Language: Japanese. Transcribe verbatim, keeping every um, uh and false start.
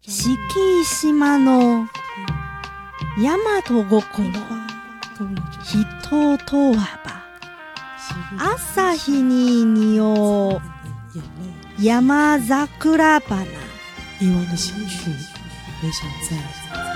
四季島の大和心人とわば朝日に匂う山桜花以往的新曲，也想在